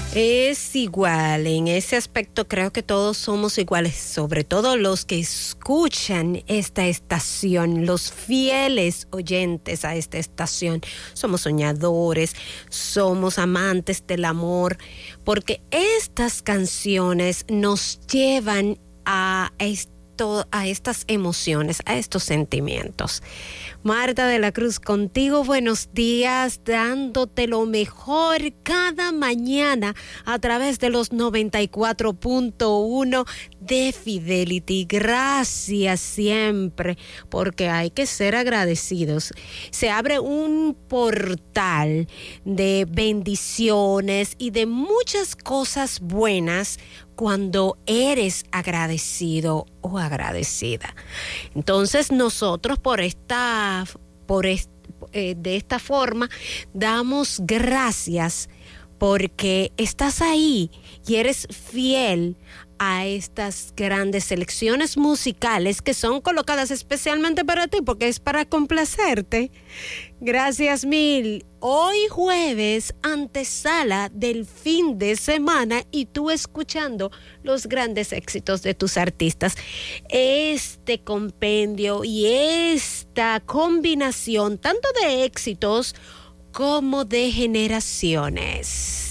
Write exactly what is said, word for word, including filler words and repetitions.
Es igual, en ese aspecto creo que todos somos iguales, sobre todo los que escuchan esta estación, los fieles oyentes a esta estación. Somos soñadores, somos amantes del amor, porque estas canciones nos llevan a esto, a estas emociones, a estos sentimientos. Marta de la Cruz, contigo, buenos días, dándote lo mejor cada mañana a través de los noventa y cuatro punto uno de Fidelity. Gracias siempre, porque hay que ser agradecidos. Se abre un portal de bendiciones y de muchas cosas buenas cuando eres agradecido o agradecida. Entonces nosotros por esta, por est, eh, de esta forma damos gracias porque estás ahí y eres fiel a estas grandes selecciones musicales que son colocadas especialmente para ti, porque es para complacerte. Gracias mil. Hoy jueves, antesala del fin de semana y tú escuchando los grandes éxitos de tus artistas. Este compendio y esta combinación tanto de éxitos como de generaciones.